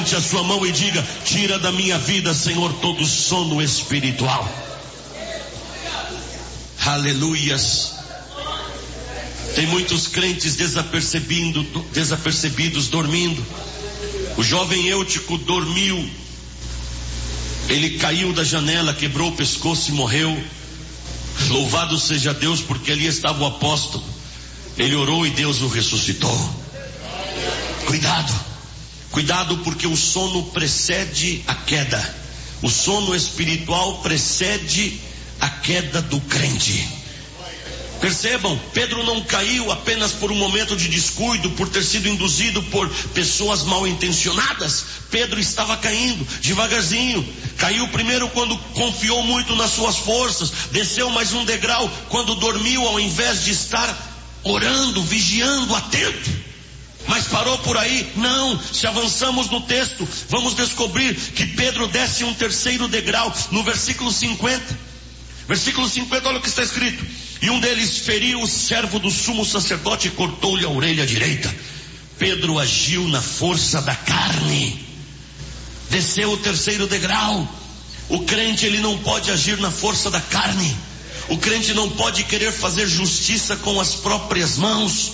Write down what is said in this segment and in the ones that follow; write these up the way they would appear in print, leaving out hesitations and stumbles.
a sua mão e diga: tira da minha vida, Senhor, todo sono espiritual. Aleluias. Tem muitos crentes desapercebidos dormindo. O jovem Eutico dormiu. Ele caiu da janela, quebrou o pescoço e morreu. Louvado seja Deus, porque ali estava o apóstolo. Ele orou e Deus o ressuscitou. Cuidado, porque o sono precede a queda. O sono espiritual precede a queda do crente. Percebam, Pedro não caiu apenas por um momento de descuido, por ter sido induzido por pessoas mal intencionadas. Pedro estava caindo devagarzinho. Caiu primeiro quando confiou muito nas suas forças. Desceu mais um degrau quando dormiu, ao invés de estar orando, vigiando, atento. Mas parou por aí? Não. Se avançamos no texto, vamos descobrir que Pedro desce um terceiro degrau no versículo 50. Versículo 50, olha o que está escrito: e um deles feriu o servo do sumo sacerdote e cortou-lhe a orelha direita. Pedro agiu na força da carne. Desceu o terceiro degrau. O crente, ele não pode agir na força da carne. O crente não pode querer fazer justiça com as próprias mãos.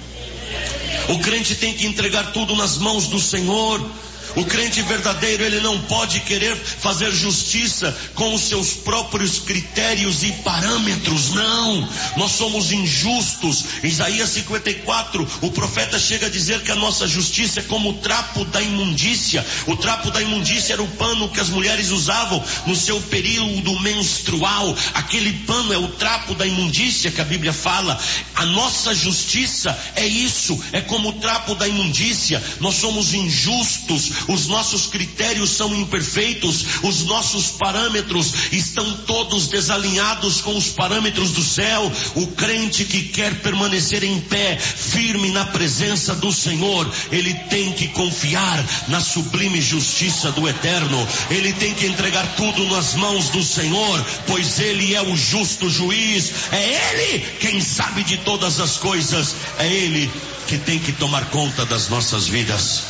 O crente tem que entregar tudo nas mãos do Senhor. O crente verdadeiro, ele não pode querer fazer justiça com os seus próprios critérios e parâmetros. Não, nós somos injustos. Isaías 54, o profeta chega a dizer que a nossa justiça é como o trapo da imundícia. O trapo da imundícia era o pano que as mulheres usavam no seu período menstrual. Aquele pano é o trapo da imundícia que a Bíblia fala. A nossa justiça é isso, é como o trapo da imundícia. Nós somos injustos. Os nossos critérios são imperfeitos, os nossos parâmetros estão todos desalinhados com os parâmetros do céu. O crente que quer permanecer em pé, firme na presença do Senhor, ele tem que confiar na sublime justiça do Eterno. Ele tem que entregar tudo nas mãos do Senhor, pois Ele é o justo juiz. É Ele quem sabe de todas as coisas. É Ele que tem que tomar conta das nossas vidas.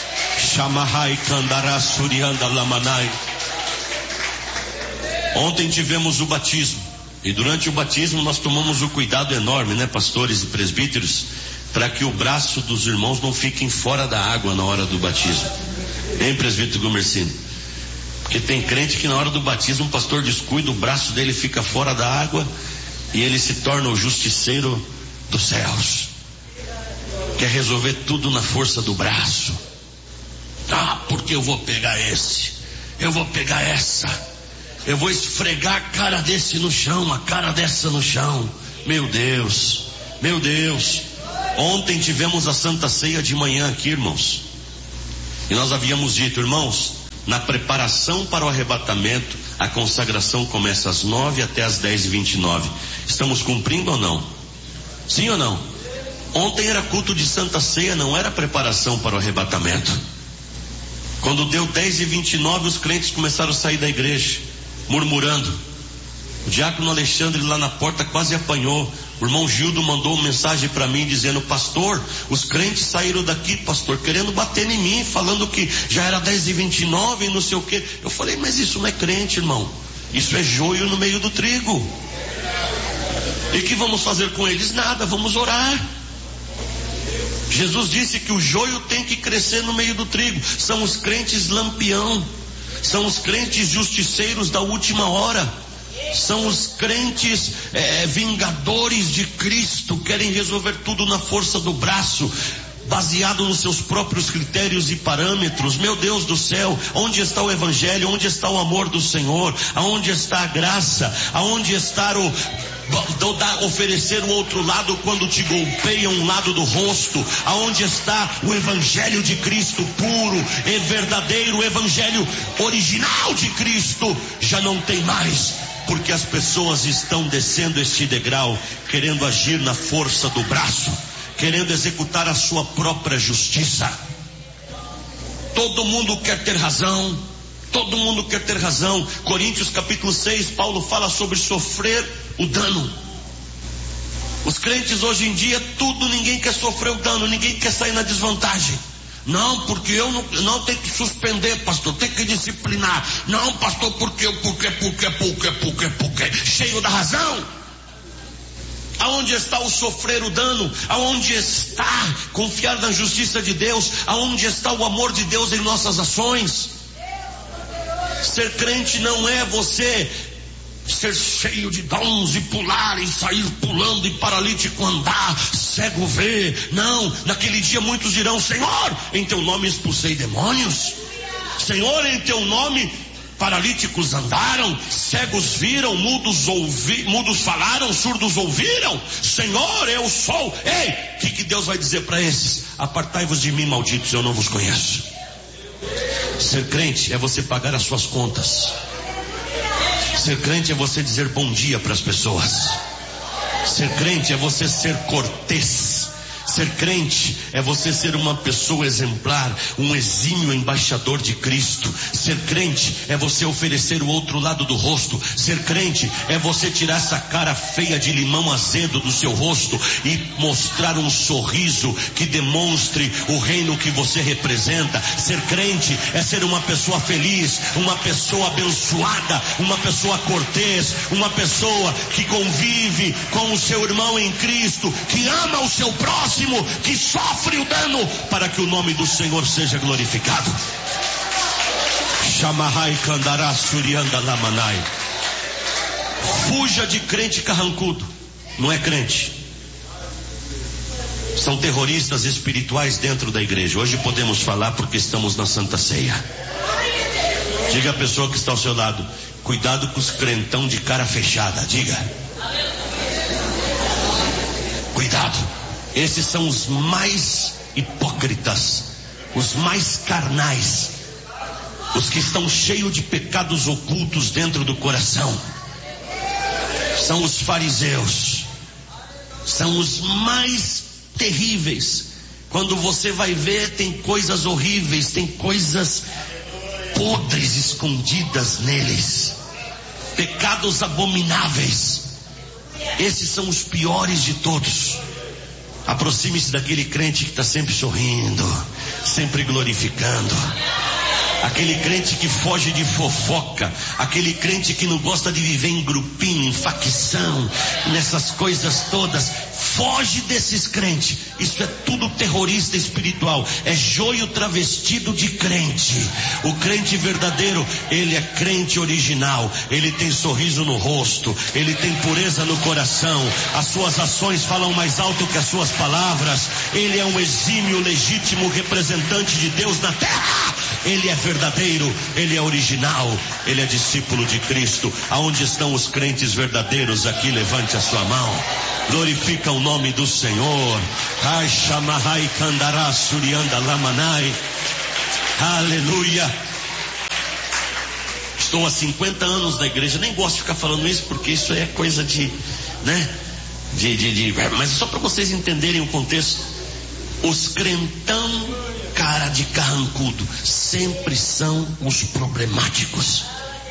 Ontem tivemos o batismo, e durante o batismo nós tomamos o cuidado enorme, né, pastores e presbíteros, para que o braço dos irmãos não fiquem fora da água na hora do batismo. Hein, presbítero Gumercino? Porque tem crente que na hora do batismo o pastor descuida, o braço dele fica fora da água e ele se torna o justiceiro dos céus. Quer resolver tudo na força do braço. Ah, porque eu vou pegar esse, eu vou pegar essa, eu vou esfregar a cara desse no chão, a cara dessa no chão. Meu Deus, meu Deus. Ontem tivemos a Santa Ceia de manhã aqui, irmãos, e nós havíamos dito, irmãos, na preparação para o arrebatamento, a consagração começa às 9 até às 10h29. Estamos cumprindo ou não? Sim ou não? Ontem era culto de Santa Ceia, não era preparação para o arrebatamento. Quando deu 10h29, os crentes começaram a sair da igreja, murmurando. O diácono Alexandre lá na porta quase apanhou. O irmão Gildo mandou uma mensagem para mim dizendo: pastor, os crentes saíram daqui, pastor, querendo bater em mim, falando que já era 10h29 e não sei o que. Eu falei: mas isso não é crente, irmão, isso é joio no meio do trigo. E o que vamos fazer com eles? Nada, vamos orar. Jesus disse que o joio tem que crescer no meio do trigo. São os crentes lampião, são os crentes justiceiros da última hora, são os crentes vingadores de Cristo, querem resolver tudo na força do braço, baseado nos seus próprios critérios e parâmetros. Meu Deus do céu, onde está o Evangelho? Onde está o amor do Senhor? Aonde está a graça? Aonde está oferecer o outro lado quando te golpeiam um lado do rosto? Aonde está o Evangelho de Cristo puro e verdadeiro? O Evangelho original de Cristo já não tem mais, porque as pessoas estão descendo este degrau, querendo agir na força do braço, querendo executar a sua própria justiça. Todo mundo quer ter razão, todo mundo quer ter razão. Coríntios capítulo 6, Paulo fala sobre sofrer o dano. Os crentes hoje em dia, ninguém quer sofrer o dano, ninguém quer sair na desvantagem. Não, porque eu não tem que suspender, pastor, tem que disciplinar. Não, pastor, porque, cheio da razão. Aonde está o sofrer o dano? Aonde está confiar na justiça de Deus? Aonde está o amor de Deus em nossas ações? Ser crente não é você ser cheio de dons e pular e sair pulando e paralítico andar, cego ver. Não, naquele dia muitos dirão: Senhor, em teu nome expulsei demônios. Senhor, em teu nome paralíticos andaram, cegos viram, mudos falaram, surdos ouviram. Senhor, eu sou. Ei, o que Deus vai dizer para esses? Apartai-vos de mim, malditos, eu não vos conheço. Ser crente é você pagar as suas contas. Ser crente é você dizer bom dia para as pessoas. Ser crente é você ser cortês. Ser crente é você ser uma pessoa exemplar, um exímio embaixador de Cristo. Ser crente é você oferecer o outro lado do rosto. Ser crente é você tirar essa cara feia de limão azedo do seu rosto e mostrar um sorriso que demonstre o reino que você representa. Ser crente é ser uma pessoa feliz, uma pessoa abençoada, uma pessoa cortês, uma pessoa que convive com o seu irmão em Cristo, que ama o seu próximo, que sofre o dano para que o nome do Senhor seja glorificado. Chamahai Kandará Surianda Lamanai. Fuja de crente carrancudo. Não é crente. São terroristas espirituais dentro da igreja. Hoje podemos falar porque estamos na Santa Ceia. Diga à pessoa que está ao seu lado: cuidado com os crentão de cara fechada. Diga: cuidado. Esses são os mais hipócritas, os mais carnais, os que estão cheios de pecados ocultos dentro do coração. São os fariseus, são os mais terríveis. Quando você vai ver, tem coisas horríveis, tem coisas podres escondidas neles, pecados abomináveis. Esses são os piores de todos. Aproxime-se daquele crente que está sempre sorrindo, sempre glorificando. Aquele crente que foge de fofoca, aquele crente que não gosta de viver em grupinho, em facção, nessas coisas todas. Foge desses crentes. Isso é tudo terrorista espiritual. É joio travestido de crente. O crente verdadeiro, ele é crente original. Ele tem sorriso no rosto, ele tem pureza no coração. As suas ações falam mais alto que as suas palavras. Ele é um exímio, legítimo representante de Deus na terra. Ele é verdadeiro, ele é original, ele é discípulo de Cristo. Aonde estão os crentes verdadeiros? Aqui, levante a sua mão. Glorifica o nome do Senhor. Ai, Shamahai Kandará Surianda Lamanai. Aleluia. Estou há 50 anos na igreja. Nem gosto de ficar falando isso, porque isso é coisa de, né? Mas só para vocês entenderem o contexto. Os crentão cara de carrancudo sempre são os problemáticos.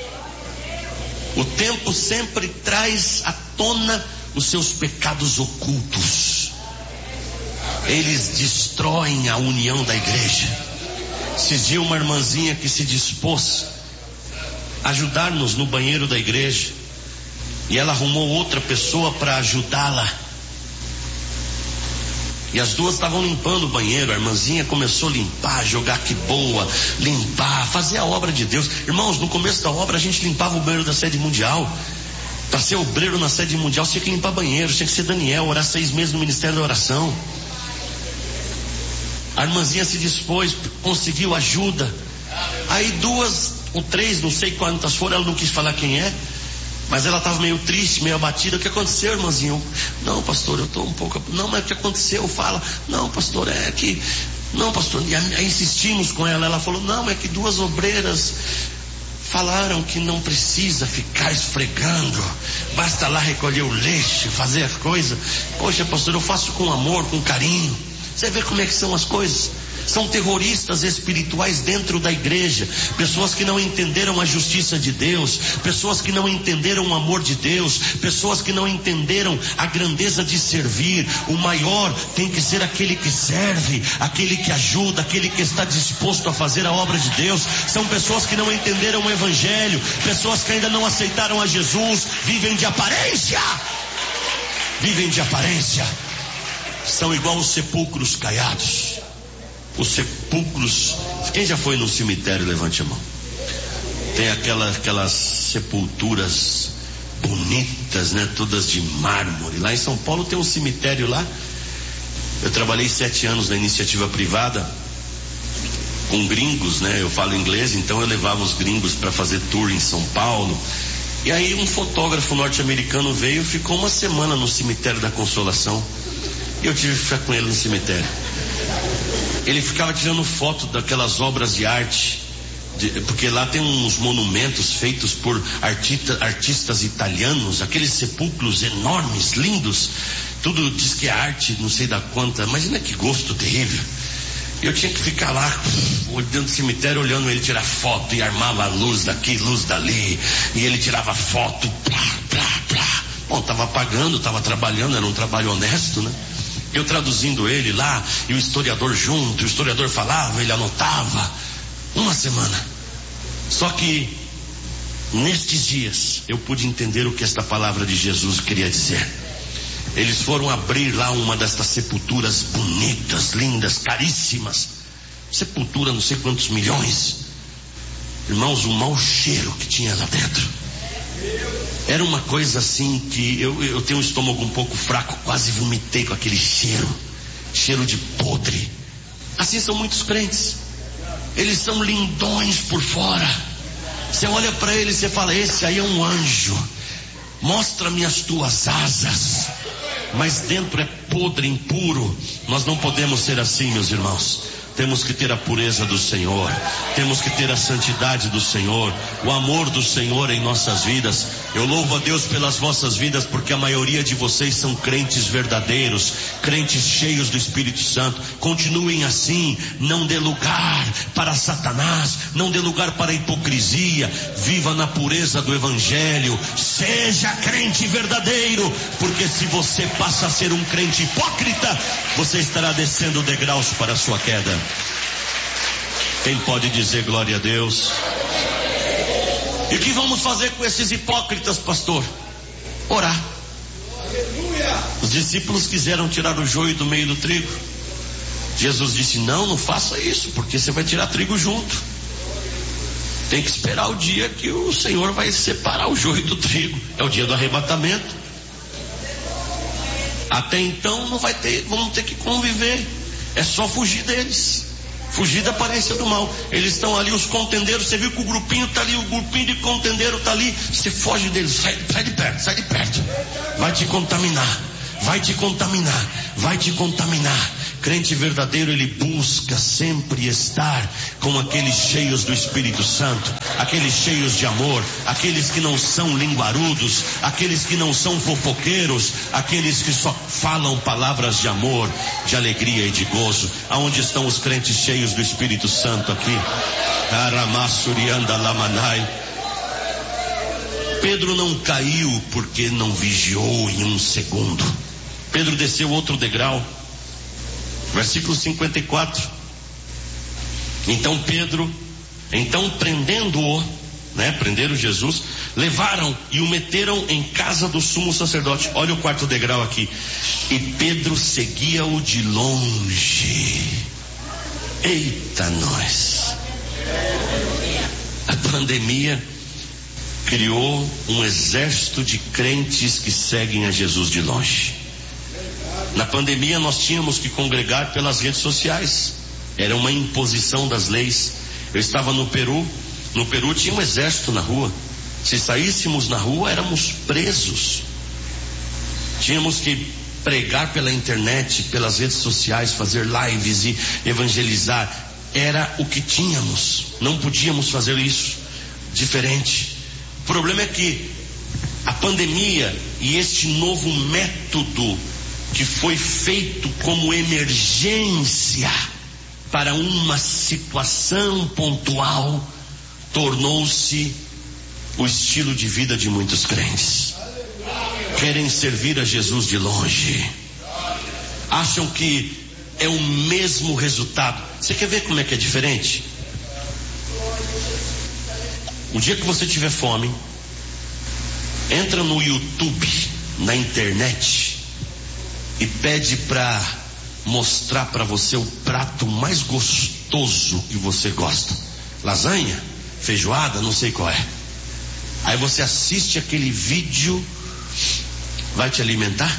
O tempo sempre traz à tona os seus pecados ocultos. Eles destroem a união da igreja. Esses dias uma irmãzinha que se dispôs a ajudar-nos no banheiro da igreja, e ela arrumou outra pessoa para ajudá-la. E as duas estavam limpando o banheiro. A irmãzinha começou a limpar, jogar que boa, limpar, fazer a obra de Deus. Irmãos, no começo da obra a gente limpava o banheiro da sede mundial. Para ser obreiro na sede mundial, você tinha que limpar banheiro, tinha que ser Daniel, orar 6 meses no ministério da oração. A irmãzinha se dispôs, conseguiu ajuda. Aí 2 ou 3, não sei quantas foram, ela não quis falar quem é, mas ela estava meio triste, meio abatida. O que aconteceu, irmãzinho? Não, pastor, eu estou um pouco... Não, mas o que aconteceu? Fala. Não, pastor, é que... Não, pastor, e aí insistimos com ela. Ela falou, não, é que 2 obreiras falaram que não precisa ficar esfregando, basta lá recolher o lixo, fazer as coisas. Poxa, pastor, eu faço com amor, com carinho. Você vê como é que são as coisas. São terroristas espirituais dentro da igreja, pessoas que não entenderam a justiça de Deus, pessoas que não entenderam o amor de Deus, pessoas que não entenderam a grandeza de servir. O maior tem que ser aquele que serve, aquele que ajuda, aquele que está disposto a fazer a obra de Deus. São pessoas que não entenderam o evangelho, pessoas que ainda não aceitaram a Jesus, vivem de aparência, são igual os sepulcros caiados. Os sepulcros, quem já foi no cemitério, levante a mão. Tem aquelas sepulturas bonitas, né? Todas de mármore. Lá em São Paulo tem um cemitério lá. Eu trabalhei 7 anos na iniciativa privada com gringos, né? Eu falo inglês, então eu levava os gringos para fazer tour em São Paulo. E aí um fotógrafo norte-americano veio, ficou uma semana no cemitério da Consolação. E eu tive que ficar com ele no cemitério. Ele ficava tirando foto daquelas obras de arte, porque lá tem uns monumentos feitos por artistas italianos, aqueles sepulcros enormes, lindos. Tudo diz que é arte, não sei da quanta. Imagina que gosto terrível. Eu tinha que ficar lá dentro do cemitério olhando ele tirar foto, e armava a luz daqui, luz dali, e ele tirava foto, plá, plá, plá. Bom, estava pagando, estava trabalhando, era um trabalho honesto, né? Eu traduzindo ele lá, e o historiador junto, o historiador falava, ele anotava. Uma semana. Só que nestes dias eu pude entender o que esta palavra de Jesus queria dizer. Eles foram abrir lá uma destas sepulturas bonitas, lindas, caríssimas. Sepultura não sei quantos milhões. Irmãos, o mau cheiro que tinha lá dentro. Era uma coisa assim que eu tenho um estômago um pouco fraco, quase vomitei com aquele cheiro de podre. Assim são muitos crentes. Eles são lindões por fora. Você olha para ele e você fala: esse aí é um anjo, mostra-me as tuas asas. Mas dentro é podre, impuro. Nós não podemos ser assim, meus irmãos. Temos que ter a pureza do Senhor, temos que ter a santidade do Senhor, o amor do Senhor em nossas vidas. Eu louvo a Deus pelas vossas vidas, porque a maioria de vocês são crentes verdadeiros, crentes cheios do Espírito Santo. Continuem assim, não dê lugar para Satanás, não dê lugar para a hipocrisia. Viva na pureza do Evangelho, seja crente verdadeiro, porque se você passa a ser um crente hipócrita, você estará descendo degraus para a sua queda. Quem pode dizer glória a Deus? E o que vamos fazer com esses hipócritas, pastor? Orar. Os discípulos quiseram tirar o joio do meio do trigo. Jesus disse: não faça isso, porque você vai tirar trigo junto. Tem que esperar o dia que o Senhor vai separar o joio do trigo. É o dia do arrebatamento. Até então vamos ter que conviver. É só fugir deles, fugir da aparência do mal. Eles estão ali, os contendeiros. Você viu que o grupinho está ali, o grupinho de contendeiro está ali. Você foge deles, sai de perto. Vai te contaminar. Crente verdadeiro, ele busca sempre estar com aqueles cheios do Espírito Santo, aqueles cheios de amor, aqueles que não são linguarudos, aqueles que não são fofoqueiros, aqueles que só falam palavras de amor, de alegria e de gozo. Aonde estão os crentes cheios do Espírito Santo aqui? Pedro não caiu porque não vigiou em um segundo. Pedro desceu outro degrau. Versículo 54. Então prendendo-o, prenderam Jesus, levaram e o meteram em casa do sumo sacerdote. Olha o quarto degrau aqui. E Pedro seguia-o de longe. Eita nós! A pandemia criou um exército de crentes que seguem a Jesus de longe. Na pandemia nós tínhamos que congregar pelas redes sociais. Era uma imposição das leis. Eu estava no Peru. No Peru tinha um exército na rua. Se saíssemos na rua, éramos presos. Tínhamos que pregar pela internet, pelas redes sociais, fazer lives e evangelizar. Era o que tínhamos. Não podíamos fazer isso diferente. O problema é que a pandemia e este novo método que foi feito como emergência para uma situação pontual, tornou-se o estilo de vida de muitos crentes. Querem servir a Jesus de longe, acham que é o mesmo resultado. Você quer ver como é que é diferente? O dia que você tiver fome, entra no YouTube, na internet, e pede para mostrar para você o prato mais gostoso que você gosta. Lasanha, feijoada, não sei qual é. Aí você assiste aquele vídeo. Vai te alimentar?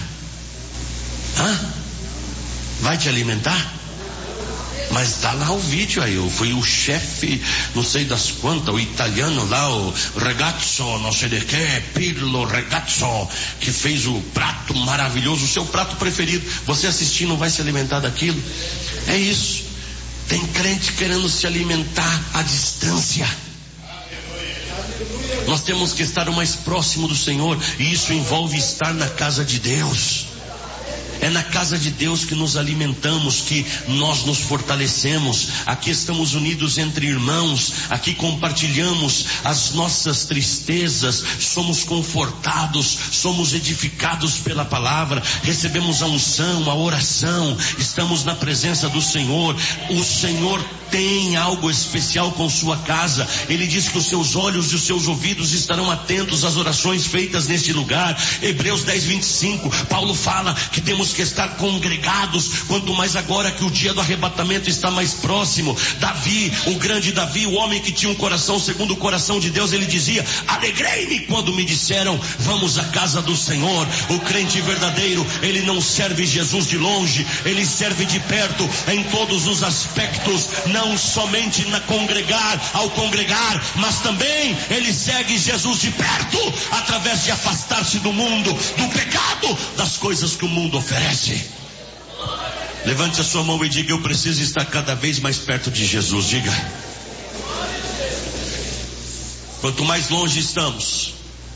Vai te alimentar? Mas tá lá o vídeo aí. Foi o chefe, não sei das quantas, o italiano lá, o ragazzo, não sei de que, Pirlo Ragazzo, que fez o prato maravilhoso, o seu prato preferido. Você assistir não vai se alimentar daquilo? É isso. Tem crente querendo se alimentar à distância. Nós temos que estar o mais próximo do Senhor, e isso envolve estar na casa de Deus. É na casa de Deus que nos alimentamos, que nós nos fortalecemos. Aqui estamos unidos entre irmãos, aqui compartilhamos as nossas tristezas, somos confortados, somos edificados pela palavra, recebemos a unção, a oração, estamos na presença do Senhor. O Senhor tem algo especial com sua casa. Ele diz que os seus olhos e os seus ouvidos estarão atentos às orações feitas neste lugar. Hebreus 10:25, Paulo fala que temos que estar congregados, quanto mais agora que o dia do arrebatamento está mais próximo. Davi, o grande Davi, o homem que tinha um coração segundo o coração de Deus, ele dizia: alegrei-me quando me disseram, vamos à casa do Senhor. O crente verdadeiro, ele não serve Jesus de longe, ele serve de perto, em todos os aspectos, não somente ao congregar, mas também ele segue Jesus de perto, através de afastar-se do mundo, do pecado, das coisas que o mundo oferece. Levante a sua mão e diga: eu preciso estar cada vez mais perto de Jesus. Diga. Quanto mais longe estamos,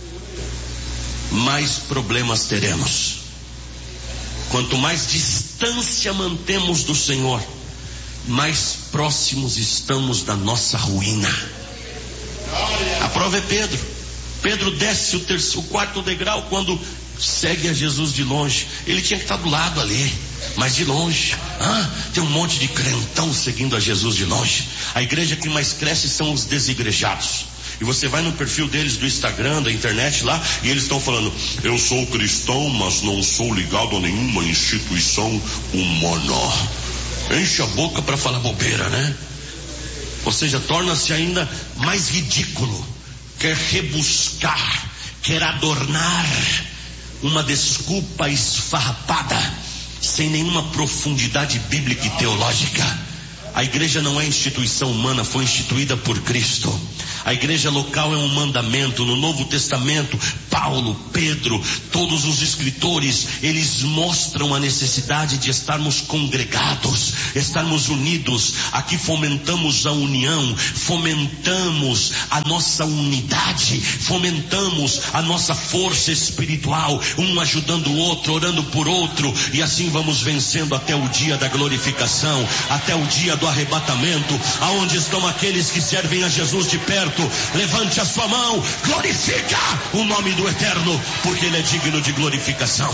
mais problemas teremos. Quanto mais distância mantemos do Senhor, mais próximos estamos da nossa ruína. A prova é Pedro. Pedro desce o quarto degrau quando segue a Jesus de longe. Ele tinha que estar do lado ali, mas de longe. Tem um monte de crentão seguindo a Jesus de longe. A igreja que mais cresce são os desigrejados. E você vai no perfil deles do Instagram, da internet lá, e eles estão falando: eu sou cristão, mas não sou ligado a nenhuma instituição humana. Enche a boca para falar bobeira, né? Ou seja, torna-se ainda mais ridículo. Quer rebuscar, quer adornar uma desculpa esfarrapada, sem nenhuma profundidade bíblica e teológica. A igreja não é instituição humana, foi instituída por Cristo. A igreja local é um mandamento. No Novo Testamento, Paulo, Pedro, todos os escritores, eles mostram a necessidade de estarmos congregados, estarmos unidos. Aqui fomentamos a união, fomentamos a nossa unidade, fomentamos a nossa força espiritual, um ajudando o outro, orando por outro, e assim vamos vencendo até o dia da glorificação, até o dia do arrebatamento. Aonde estão aqueles que servem a Jesus de perto? Levante a sua mão, glorifica o nome do Eterno, porque Ele é digno de glorificação.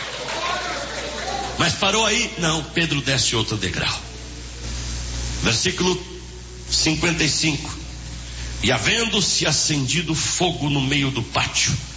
Mas parou aí? Não, Pedro desce outro degrau. Versículo 55. E havendo-se acendido fogo no meio do pátio,